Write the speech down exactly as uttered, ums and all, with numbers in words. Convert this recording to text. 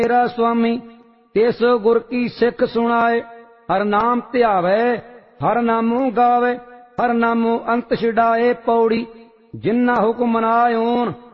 मेरा स्वामी तिस गुर की सिख सुनाए। हर नाम ध्यावे हर नामों गावे हर नामों अंत छिड़ाए। पौड़ी जिन्ना हुक्म मनाए ओन